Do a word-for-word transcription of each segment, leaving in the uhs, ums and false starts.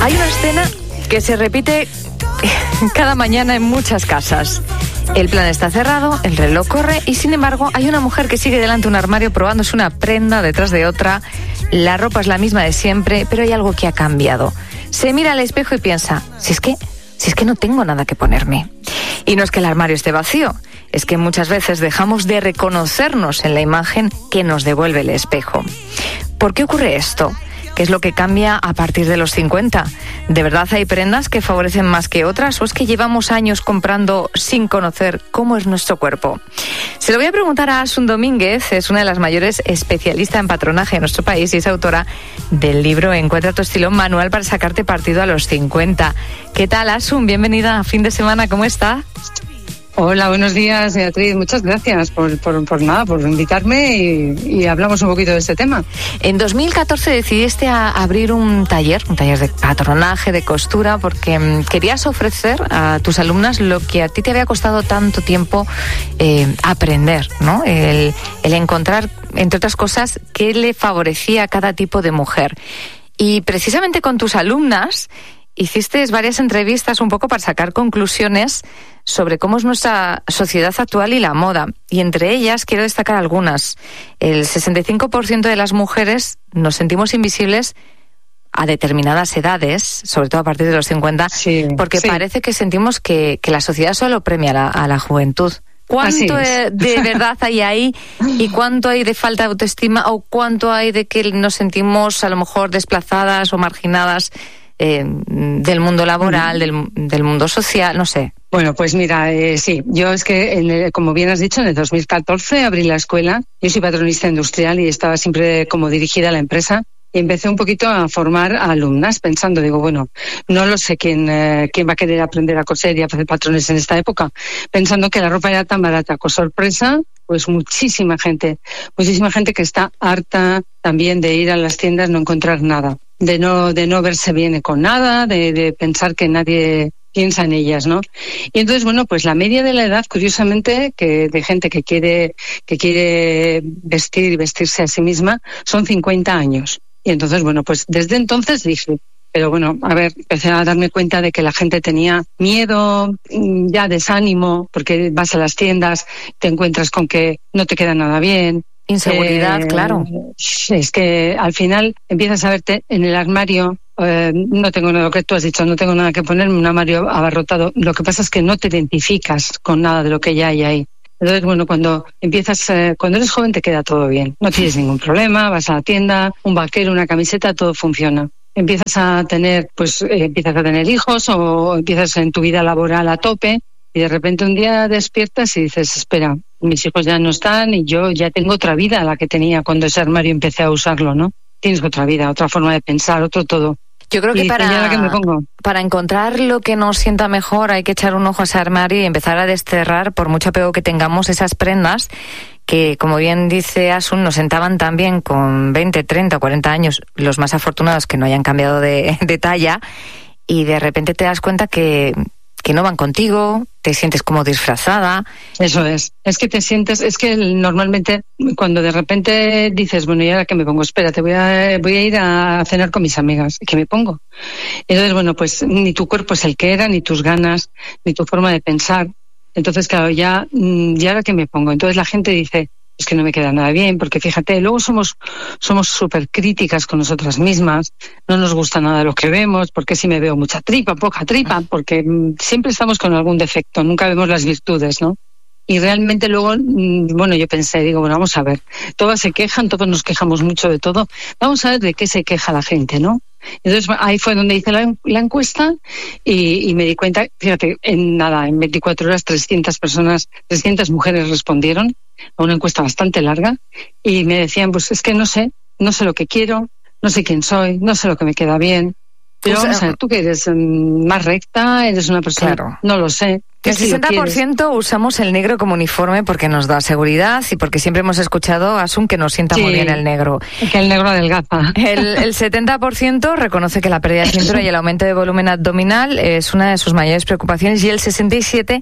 Hay una escena que se repite cada mañana en muchas casas. El plan está cerrado, el reloj corre y sin embargo hay una mujer que sigue delante de un armario probándose una prenda detrás de otra. La ropa es la misma de siempre, pero hay algo que ha cambiado. Se mira al espejo y piensa, si es que, si es que no tengo nada que ponerme. Y no es que el armario esté vacío, es que muchas veces dejamos de reconocernos en la imagen que nos devuelve el espejo. ¿Por qué ocurre esto? ¿Qué es lo que cambia a partir de los cincuenta? ¿De verdad hay prendas que favorecen más que otras o es que llevamos años comprando sin conocer cómo es nuestro cuerpo? Se lo voy a preguntar a Asun Domínguez, es una de las mayores especialistas en patronaje de nuestro país y es autora del libro Encuentra tu estilo, manual para sacarte partido a los cincuenta. ¿Qué tal, Asun? Bienvenida a Fin de Semana, ¿cómo está? Hola, buenos días, Beatriz. Muchas gracias por, por, por nada, por invitarme y, y hablamos un poquito de este tema. En dos mil catorce decidiste a abrir un taller, un taller de patronaje, de costura, porque um, querías ofrecer a tus alumnas lo que a ti te había costado tanto tiempo eh, aprender, ¿no? El, el encontrar, entre otras cosas, qué le favorecía a cada tipo de mujer. Y precisamente con tus alumnas hiciste varias entrevistas un poco para sacar conclusiones sobre cómo es nuestra sociedad actual y la moda. Y entre ellas quiero destacar algunas. El sesenta y cinco por ciento de las mujeres nos sentimos invisibles a determinadas edades, sobre todo a partir de los cincuenta, sí, porque sí. parece que sentimos que, que la sociedad solo premia a la, a la juventud. ¿Cuánto de verdad hay ahí y cuánto hay de falta de autoestima o cuánto hay de que nos sentimos a lo mejor desplazadas o marginadas Eh, del mundo laboral, del, del mundo social, no sé? Bueno, pues mira, eh, sí, yo es que, en el, como bien has dicho, en el dos mil catorce abrí la escuela. Yo soy patronista industrial y estaba siempre como dirigida a la empresa. Y empecé un poquito a formar a alumnas pensando, digo, bueno, no lo sé quién, eh, quién va a querer aprender a coser y a hacer patrones en esta época, pensando que la ropa era tan barata. Con sorpresa, pues muchísima gente, muchísima gente que está harta también de ir a las tiendas, no encontrar nada, de no, de no verse bien con nada, de, de pensar que nadie piensa en ellas, ¿no? Y entonces, bueno, pues la media de la edad, curiosamente, que de gente que quiere, que quiere vestir y vestirse a sí misma, son cincuenta años. Y entonces, bueno, pues desde entonces dije, pero bueno, a ver, empecé a darme cuenta de que la gente tenía miedo, ya desánimo, porque vas a las tiendas, te encuentras con que no te queda nada bien. Inseguridad, eh, claro. Es que al final empiezas a verte en el armario, eh, no tengo nada, lo que tú has dicho, no tengo nada que ponerme, un armario abarrotado. Lo que pasa es que no te identificas con nada de lo que ya hay ahí. Entonces, bueno, cuando empiezas, eh, cuando eres joven te queda todo bien, no tienes ningún problema, vas a la tienda, un vaquero, una camiseta, todo funciona. Empiezas a tener, pues, eh, empiezas a tener hijos o empiezas en tu vida laboral a tope y de repente un día despiertas y dices, espera, mis hijos ya no están y yo ya tengo otra vida a la que tenía cuando ese armario empecé a usarlo, ¿no? Tienes otra vida, otra forma de pensar, otro todo. Yo creo que para, que me pongo. para encontrar lo que nos sienta mejor hay que echar un ojo a ese armario y empezar a desterrar, por mucho apego que tengamos, esas prendas que, como bien dice Asun, nos sentaban tan bien con veinte, treinta, cuarenta años, los más afortunados que no hayan cambiado de, de talla, y de repente te das cuenta que, que no van contigo, te sientes como disfrazada. Eso es, es que te sientes, es que normalmente cuando de repente dices, bueno, ¿y ahora qué me pongo? Espérate, voy a, voy a ir a cenar con mis amigas, ¿qué me pongo? Entonces, bueno, pues ni tu cuerpo es el que era, ni tus ganas, ni tu forma de pensar. Entonces, claro, ya, ¿y ahora qué me pongo? Entonces la gente dice, es que no me queda nada bien, porque fíjate, luego somos somos súper críticas con nosotras mismas, no nos gusta nada lo que vemos, porque si me veo mucha tripa, poca tripa, porque siempre estamos con algún defecto, nunca vemos las virtudes, ¿no? Y realmente luego, bueno, yo pensé, digo, bueno, vamos a ver, todas se quejan, todos nos quejamos mucho de todo, vamos a ver de qué se queja la gente, ¿no? Entonces ahí fue donde hice la, la encuesta y, y me di cuenta, fíjate, en nada, en veinticuatro horas trescientas personas, trescientas mujeres respondieron a una encuesta bastante larga y me decían, pues es que no sé, no sé lo que quiero, no sé quién soy, no sé lo que me queda bien. Pero pues, vamos a ver, tú que eres um, más recta, eres una persona, claro. No lo sé. El sesenta por ciento usamos el negro como uniforme porque nos da seguridad y porque siempre hemos escuchado, Asun, que nos sienta sí, muy bien el negro. Que el negro adelgaza. El, el setenta por ciento reconoce que la pérdida de cintura y el aumento de volumen abdominal es una de sus mayores preocupaciones y el sesenta y siete por ciento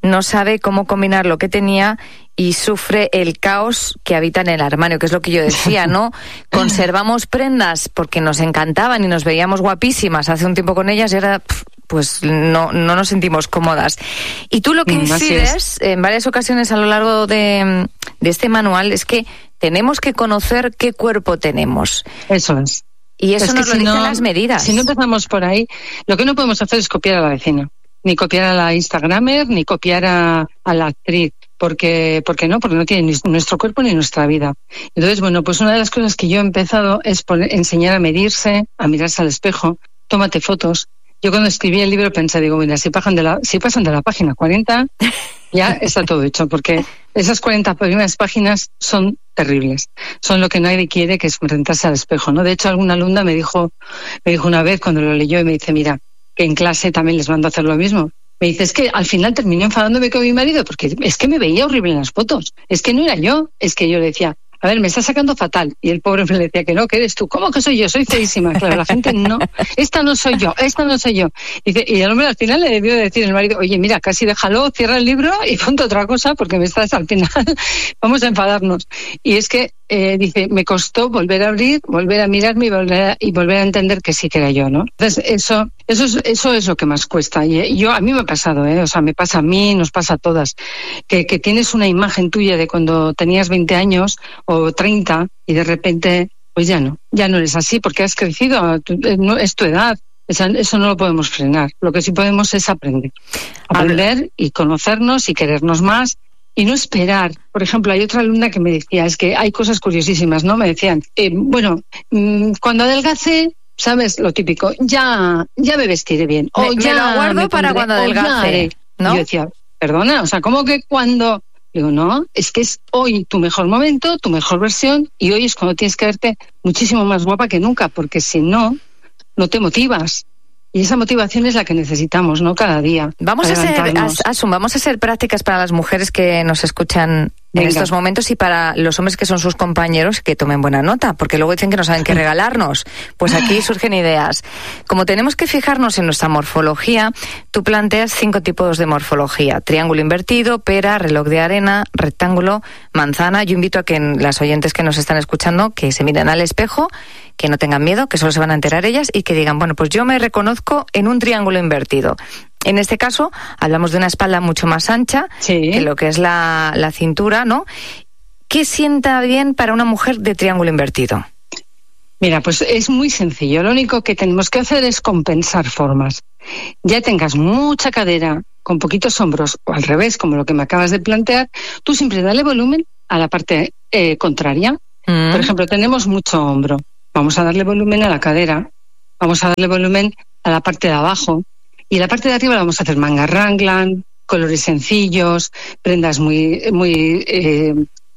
no sabe cómo combinar lo que tenía y sufre el caos que habita en el armario, que es lo que yo decía, ¿no? Conservamos prendas porque nos encantaban y nos veíamos guapísimas hace un tiempo con ellas y ahora pff, pues no, no nos sentimos cómodas. Y tú lo que incides en varias ocasiones a lo largo de, de este manual es que tenemos que conocer qué cuerpo tenemos. Eso es. Y eso es nos lo si dicen no, las medidas. Si no empezamos por ahí, lo que no podemos hacer es copiar a la vecina, ni copiar a la Instagramer, ni copiar a, a la actriz, porque, porque no, porque no tiene ni nuestro cuerpo ni nuestra vida. Entonces, bueno, pues una de las cosas que yo he empezado es poner, enseñar a medirse, a mirarse al espejo, tómate fotos. Yo cuando escribí el libro pensé, digo, mira, si pasan de la, si pasan de la página cuarenta, ya está todo hecho, porque esas cuarenta primeras páginas son terribles. Son lo que nadie quiere, que es enfrentarse al espejo, ¿no? De hecho, alguna alumna me dijo, me dijo una vez cuando lo leyó y me dice, mira, que en clase también les mando a hacer lo mismo. Me dice, es que al final terminé enfadándome con mi marido porque es que me veía horrible en las fotos. Es que no era yo, es que yo le decía, a ver, me está sacando fatal. Y el pobre me decía que no, que eres tú. ¿Cómo que soy yo? Soy feísima. Claro, la gente no. Esta no soy yo, esta no soy yo. Y, dice, y el hombre al final le debió decir el marido, oye, mira, casi déjalo, cierra el libro y ponte otra cosa porque me estás al final. Vamos a enfadarnos. Y es que, eh, dice, me costó volver a abrir, volver a mirarme y volver a, y volver a entender que sí que era yo, ¿no? Entonces, eso, eso, es, eso es lo que más cuesta. Y yo, a mí me ha pasado, ¿eh? O sea, me pasa a mí, nos pasa a todas. Que, que tienes una imagen tuya de cuando tenías veinte años o treinta y de repente pues ya no, ya no eres así porque has crecido, es tu edad, eso no lo podemos frenar. Lo que sí podemos es aprender, aprender y conocernos y querernos más y no esperar. Por ejemplo, hay otra alumna que me decía, es que hay cosas curiosísimas, ¿no? Me decían, eh, bueno, mmm, cuando adelgace, ¿sabes? Lo típico, ya, ya me vestiré bien. O me, ya me lo aguardo me para pondré, cuando adelgace, ¿no? Y yo decía, perdona, o sea, ¿cómo que cuando...? Digo, no, es que es hoy tu mejor momento, tu mejor versión, y hoy es cuando tienes que verte muchísimo más guapa que nunca, porque si no, no te motivas. Y esa motivación es la que necesitamos, ¿no? Cada día. Vamos a ser, Asun, vamos a ser prácticas para las mujeres que nos escuchan en Venga. estos momentos y para los hombres que son sus compañeros que tomen buena nota, porque luego dicen que no saben qué regalarnos. Pues aquí surgen ideas. Como tenemos que fijarnos en nuestra morfología, tú planteas cinco tipos de morfología: triángulo invertido, pera, reloj de arena, rectángulo, manzana. Yo invito a que las oyentes que nos están escuchando que se miren al espejo, que no tengan miedo, que solo se van a enterar ellas y que digan, bueno, pues yo me reconozco en un triángulo invertido. En este caso, hablamos de una espalda mucho más ancha sí. que lo que es la, la cintura, ¿no? ¿Qué sienta bien para una mujer de triángulo invertido? Mira, pues es muy sencillo. Lo único que tenemos que hacer es compensar formas. Ya tengas mucha cadera, con poquitos hombros, o al revés, como lo que me acabas de plantear, tú siempre dale volumen a la parte eh, contraria. Mm. Por ejemplo, tenemos mucho hombro. Vamos a darle volumen a la cadera. Vamos a darle volumen a la parte de abajo. Y la parte de arriba la vamos a hacer manga raglan, colores sencillos, prendas muy, muy, eh,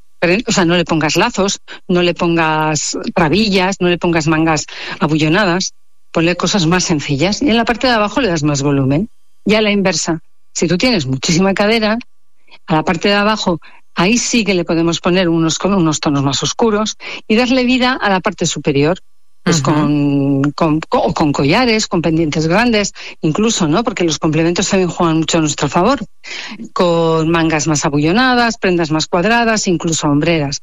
o sea, no le pongas lazos, no le pongas trabillas, no le pongas mangas abullonadas, ponle cosas más sencillas. Y en la parte de abajo le das más volumen. Y a la inversa, si tú tienes muchísima cadera, a la parte de abajo, ahí sí que le podemos poner unos, con unos tonos más oscuros y darle vida a la parte superior. Pues uh-huh. con, con, con, con collares, con pendientes grandes, incluso, ¿no? Porque los complementos también juegan mucho a nuestro favor. Con mangas más abullonadas, prendas más cuadradas, incluso hombreras.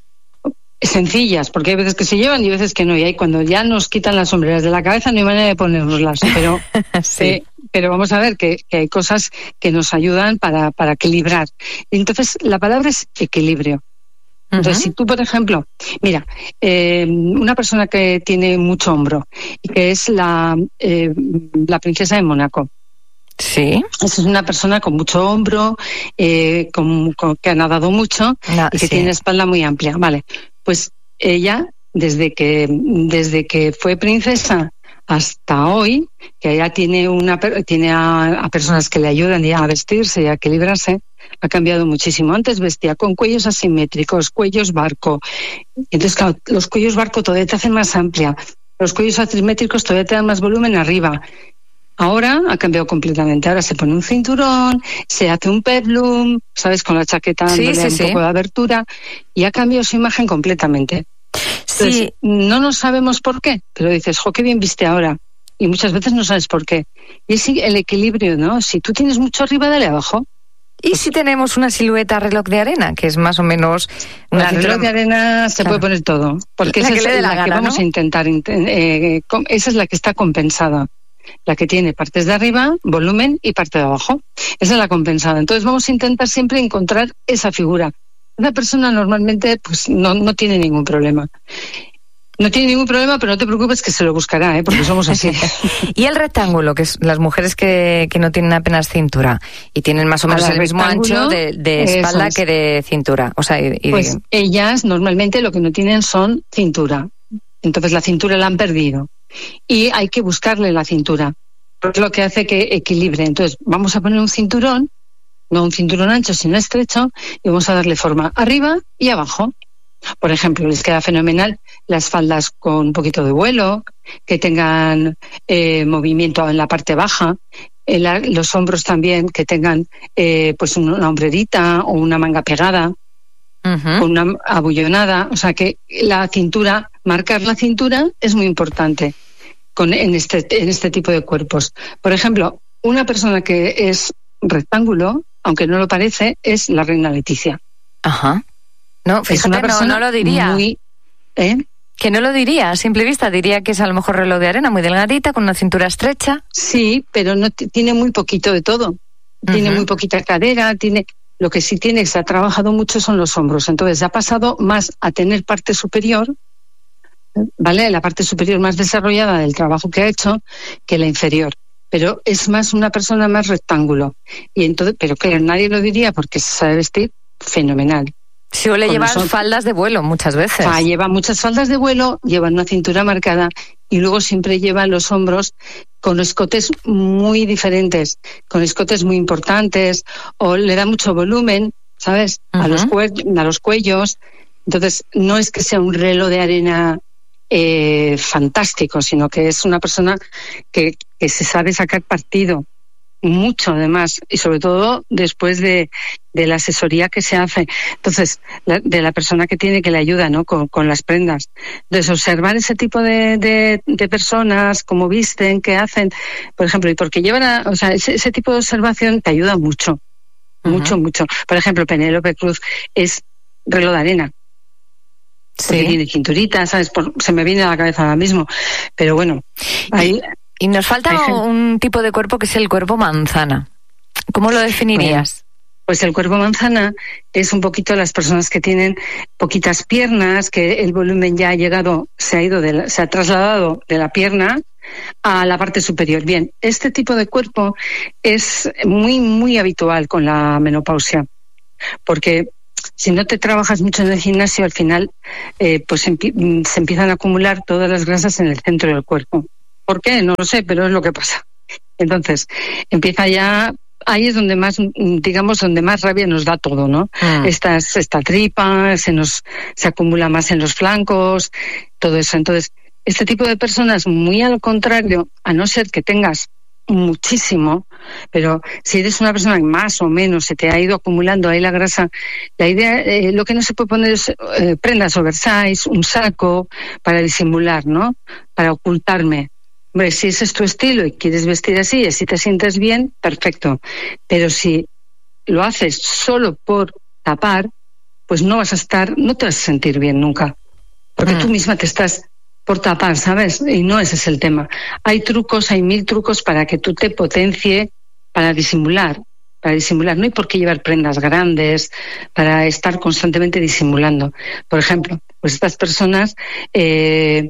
Sencillas, porque hay veces que se llevan y veces que no. Y ahí cuando ya nos quitan las sombreras de la cabeza no hay manera de ponérnoslas. Pero, sí. eh, pero vamos a ver que, que hay cosas que nos ayudan para, para equilibrar. Y entonces la palabra es equilibrio. Entonces, uh-huh. si tú, por ejemplo, mira, eh, una persona que tiene mucho hombro y que es la, eh, la princesa de Mónaco. Sí. Esa es una persona con mucho hombro, eh, con, con, que ha nadado mucho no, y que sí. tiene la espalda muy amplia. Vale, pues ella, desde que, desde que fue princesa hasta hoy, que ella tiene, una, tiene a, a personas que le ayudan ya a vestirse y a equilibrarse, ha cambiado muchísimo. Antes vestía con cuellos asimétricos, cuellos barco. Entonces, claro, los cuellos barco todavía te hacen más amplia. Los cuellos asimétricos todavía te dan más volumen arriba. Ahora ha cambiado completamente. Ahora se pone un cinturón, se hace un peplum, ¿sabes? Con la chaqueta sí, dándole sí, un sí. poco de abertura. Y ha cambiado su imagen completamente. Entonces, sí. no nos sabemos por qué, pero dices, jo, qué bien viste ahora. Y muchas veces no sabes por qué. Y es el equilibrio, ¿no? Si tú tienes mucho arriba, dale abajo. ¿Y si tenemos una silueta reloj de arena, que es más o menos una la cintura... reloj de arena se claro. puede poner todo, porque la esa que es la, la gana, que vamos ¿no? a intentar, eh, esa es la que está compensada, la que tiene partes de arriba, volumen y parte de abajo, esa es la compensada. Entonces vamos a intentar siempre encontrar esa figura. Una persona normalmente pues no, no tiene ningún problema. No tiene ningún problema, pero no te preocupes que se lo buscará, ¿eh? Porque somos así. Y el rectángulo, que es las mujeres que, que no tienen apenas cintura y tienen más o menos el mismo ancho de, de espalda es. que de cintura. O sea, y, y pues de... ellas normalmente lo que no tienen son cintura. Entonces la cintura la han perdido. Y hay que buscarle la cintura. Es lo que hace que equilibre. Entonces vamos a poner un cinturón, no un cinturón ancho, sino estrecho, y vamos a darle forma arriba y abajo. Por ejemplo, les queda fenomenal las faldas con un poquito de vuelo, que tengan eh, movimiento en la parte baja, eh, la, los hombros también que tengan eh, pues una hombrerita o una manga pegada, uh-huh. con una abullonada. O sea que la cintura, marcar la cintura es muy importante con, en, este, en este tipo de cuerpos. Por ejemplo, una persona que es rectángulo, aunque no lo parece, es la reina Leticia. Ajá. No, fíjate, es una persona no, no lo diría. Muy, ¿eh? Que no lo diría a simple vista, diría que es a lo mejor reloj de arena, muy delgadita, con una cintura estrecha. Sí, pero no t- tiene muy poquito de todo. Tiene uh-huh. muy poquita cadera, tiene lo que sí tiene que se ha trabajado mucho son los hombros. Entonces ha pasado más a tener parte superior, ¿vale? La parte superior más desarrollada del trabajo que ha hecho que la inferior. Pero es más una persona más rectángulo. Y entonces, pero claro, nadie lo diría porque se sabe vestir fenomenal. Suele llevar son... faldas de vuelo muchas veces. Ah, lleva muchas faldas de vuelo, lleva una cintura marcada y luego siempre lleva los hombros con escotes muy diferentes, con escotes muy importantes, o le da mucho volumen, ¿sabes? Uh-huh. A los cue- a los cuellos. Entonces, no es que sea un reloj de arena eh, fantástico, sino que es una persona que, que se sabe sacar partido. Mucho además, y sobre todo después de, de la asesoría que se hace. Entonces, la, de la persona que tiene que le ayuda, ¿no? Con, con las prendas. Entonces, observar ese tipo de, de, de personas, cómo visten, qué hacen, por ejemplo, y porque llevan a, o sea, ese, ese tipo de observación te ayuda mucho. Uh-huh. Mucho, mucho. Por ejemplo, Penélope Cruz es reloj de arena. Porque sí. Tiene cinturita, ¿sabes? Por, se me viene a la cabeza ahora mismo. Pero bueno, ahí... Y nos falta un tipo de cuerpo que es el cuerpo manzana. ¿Cómo lo definirías? Bueno, pues el cuerpo manzana es un poquito las personas que tienen poquitas piernas, que el volumen ya ha llegado, se ha ido, de la, se ha trasladado de la pierna a la parte superior. Bien, este tipo de cuerpo es muy, muy habitual con la menopausia, porque si no te trabajas mucho en el gimnasio, al final eh, pues empi- se empiezan a acumular todas las grasas en el centro del cuerpo. ¿Por qué? No lo sé, pero es lo que pasa. Entonces, empieza ya, ahí es donde más, digamos, donde más rabia nos da todo, ¿no? Mm. Esta, esta tripa, se nos, se acumula más en los flancos, todo eso. Entonces, este tipo de personas, muy al contrario, a no ser que tengas muchísimo, pero si eres una persona que más o menos se te ha ido acumulando ahí la grasa, la idea, eh, lo que no se puede poner es eh, prendas oversize, un saco para disimular, ¿no? Para ocultarme. Hombre, si ese es tu estilo y quieres vestir así y así te sientes bien, perfecto. Pero si lo haces solo por tapar, pues no vas a estar, no te vas a sentir bien nunca. Porque mm. tú misma te estás por tapar, ¿sabes? Y no ese es el tema. Hay trucos, hay mil trucos para que tú te potencie, para disimular. Para disimular. No hay por qué llevar prendas grandes, para estar constantemente disimulando. Por ejemplo, pues estas personas... Eh,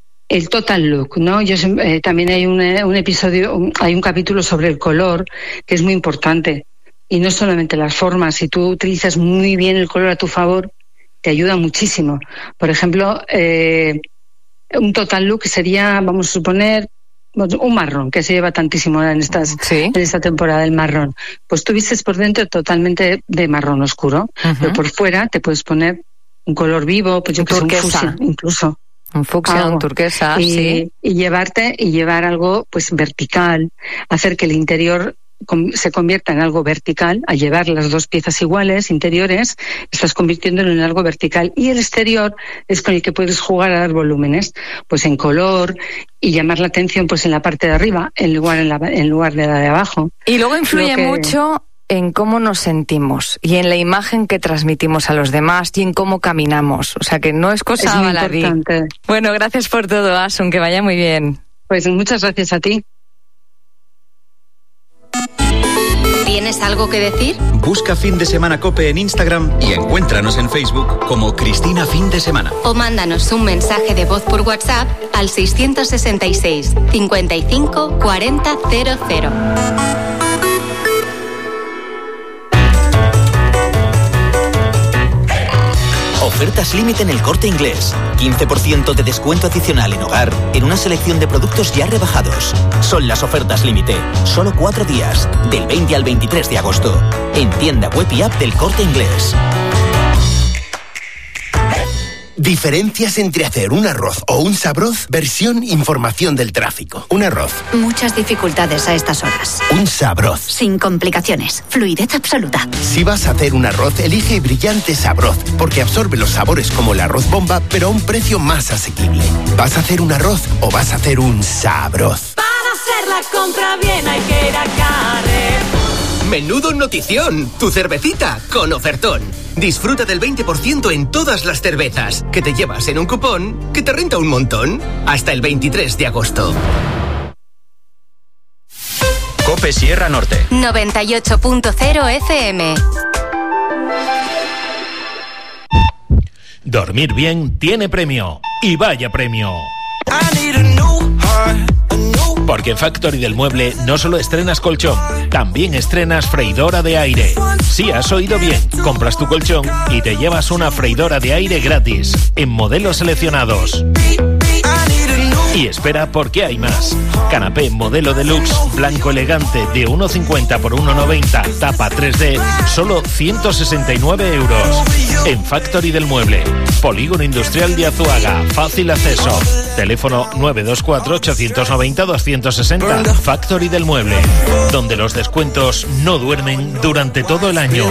el total look, ¿no? Yo eh, también hay un, un episodio, un, hay un capítulo sobre el color que es muy importante y no solamente las formas. Si tú utilizas muy bien el color a tu favor, te ayuda muchísimo. Por ejemplo, eh, un total look sería, vamos a suponer, un marrón que se lleva tantísimo en estas, ¿sí? En esta temporada, el marrón. Pues tú vistes por dentro totalmente de marrón oscuro, uh-huh. Pero por fuera te puedes poner un color vivo, pues yo que sé, un fucsia incluso. Un fucsia, un turquesa, y, sí. Y llevarte, y llevar algo pues vertical, hacer que el interior com- se convierta en algo vertical, al llevar las dos piezas iguales, interiores, estás convirtiéndolo en algo vertical. Y el exterior es con el que puedes jugar a dar volúmenes, pues en color, y llamar la atención pues en la parte de arriba, en lugar, en la, en lugar de la de abajo. Y luego influye que... mucho en cómo nos sentimos y en la imagen que transmitimos a los demás y en cómo caminamos. O sea que no es cosa es muy baladí. importante. Bueno, gracias por todo, Asun, que vaya muy bien. Pues muchas gracias a ti. ¿Tienes algo que decir? Busca Fin de Semana COPE en Instagram y encuéntranos en Facebook como Cristina Fin de Semana. O mándanos un mensaje de voz por WhatsApp al seiscientos sesenta y seis, cincuenta y cinco, cuarenta, cero cero. Ofertas límite en El Corte Inglés. quince por ciento de descuento adicional en hogar en una selección de productos ya rebajados. Son las ofertas límite. Solo cuatro días, del veinte al veintitrés de agosto. En tienda web y app del Corte Inglés. Diferencias entre hacer un arroz o un sabroz, versión información del tráfico. Un arroz. Muchas dificultades a estas horas. Un sabroz. Sin complicaciones. Fluidez absoluta. Si vas a hacer un arroz, elige Brillante Sabroz, porque absorbe los sabores como el arroz bomba, pero a un precio más asequible. ¿Vas a hacer un arroz o vas a hacer un sabroz? Para hacer la compra bien hay que ir a Carrefour. ¡Menudo notición! Tu cervecita con ofertón. Disfruta del veinte por ciento en todas las cervezas, que te llevas en un cupón que te renta un montón. Hasta el veintitrés de agosto. COPE Sierra Norte. noventa y ocho punto cero F M. Dormir bien tiene premio. Y vaya premio. Porque en Factory del Mueble no solo estrenas colchón, también estrenas freidora de aire. Sí, has oído bien. Compras tu colchón y te llevas una freidora de aire gratis, en modelos seleccionados. Y espera, porque hay más. Canapé modelo deluxe, blanco elegante, de uno cincuenta por uno noventa, tapa tres D, solo ciento sesenta y nueve euros. En Factory del Mueble, Polígono Industrial de Azuaga, fácil acceso. Teléfono nueve dos cuatro, ocho nueve cero, dos seis cero. Factory del Mueble, donde los descuentos no duermen durante todo el año.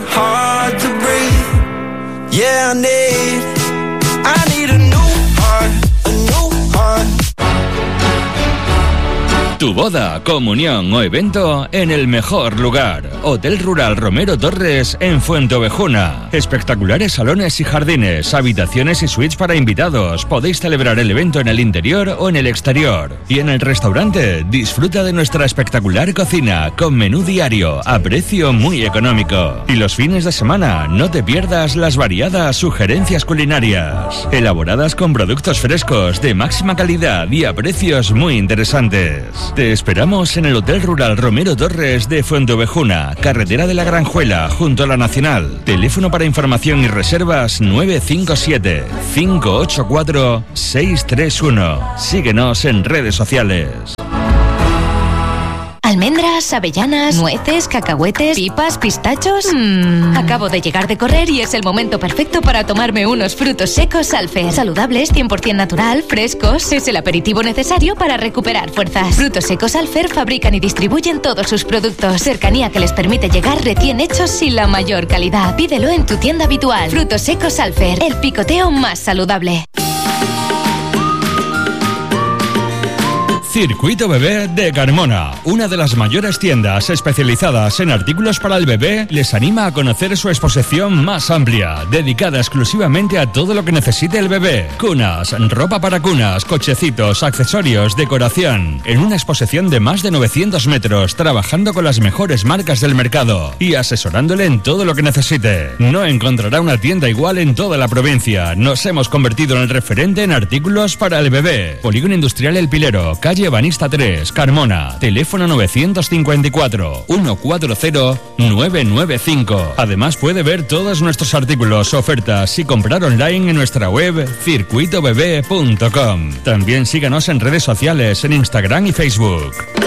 Tu boda, comunión o evento en el mejor lugar. Hotel Rural Romero Torres en Fuenteovejuna. Espectaculares salones y jardines, habitaciones y suites para invitados. Podéis celebrar el evento en el interior o en el exterior. Y en el restaurante, disfruta de nuestra espectacular cocina con menú diario a precio muy económico. Y los fines de semana, no te pierdas las variadas sugerencias culinarias, elaboradas con productos frescos de máxima calidad y a precios muy interesantes. Te esperamos en el Hotel Rural Romero Torres de Fuenteovejuna, carretera de la Granjuela, junto a la Nacional. Teléfono para información y reservas nueve cinco siete, cinco ocho cuatro, seis tres uno. Síguenos en redes sociales. Almendras, avellanas, nueces, cacahuetes, pipas, pistachos. Mm. Acabo de llegar de correr y es el momento perfecto para tomarme unos frutos secos Alfer. Saludables, cien por ciento natural, frescos. Es el aperitivo necesario para recuperar fuerzas. Frutos secos Alfer fabrican y distribuyen todos sus productos. Cercanía que les permite llegar recién hechos y la mayor calidad. Pídelo en tu tienda habitual. Frutos secos Alfer, el picoteo más saludable. Circuito Bebé de Carmona, una de las mayores tiendas especializadas en artículos para el bebé, les anima a conocer su exposición más amplia, dedicada exclusivamente a todo lo que necesite el bebé. Cunas, ropa para cunas, cochecitos, accesorios, decoración. En una exposición de más de novecientos metros, trabajando con las mejores marcas del mercado y asesorándole en todo lo que necesite. No encontrará una tienda igual en toda la provincia. Nos hemos convertido en el referente en artículos para el bebé. Polígono Industrial El Pilero, calle Banista tres, Carmona. Teléfono nueve cinco cuatro, uno cuatro cero, nueve nueve cinco. Además puede ver todos nuestros artículos, ofertas y comprar online en nuestra web circuito bebé punto com. También síganos en redes sociales en Instagram y Facebook.